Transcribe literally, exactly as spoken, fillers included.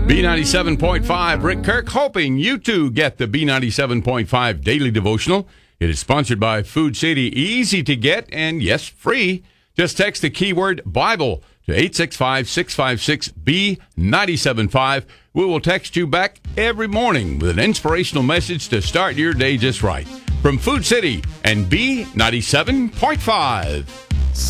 B ninety-seven point five, Rick Kirk, hoping you too get the B ninety-seven point five Daily Devotional. It is sponsored by Food City, easy to get, and yes, free. Just text the keyword Bible to eight six five, six five six, B nine seven five. We will text you back every morning with an inspirational message to start your day just right. From Food City and B ninety-seven point five.